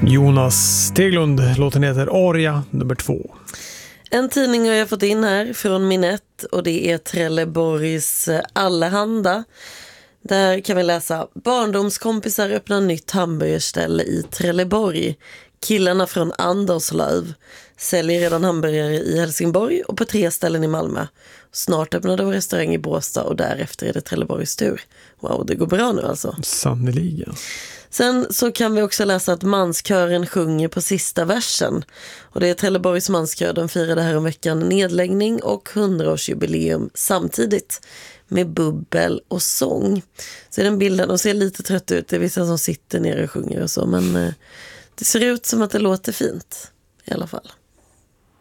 Jonas Steglund, låten heter Aria nummer 2. En tidning har jag fått in här från Minett och det är Trelleborgs Allehanda. Där kan vi läsa: barndomskompisar öppnar nytt hamburgerställe i Trelleborg. Killarna från Anderslöv säljer redan hamburgare i Helsingborg och på 3 ställen i Malmö. Snart öppnar de restaurang i Båstad och därefter är det Trelleborgs tur. Wow, det går bra nu alltså. Sannoliken. Sen så kan vi också läsa att manskören sjunger på sista versen. Och det är Trelleborgs manskör, de firade här om veckan nedläggning och 100-årsjubileum samtidigt med bubbel och sång. Så den bilden, de ser lite trött ut, det är vissa som sitter ner och sjunger och så, men det ser ut som att det låter fint i alla fall.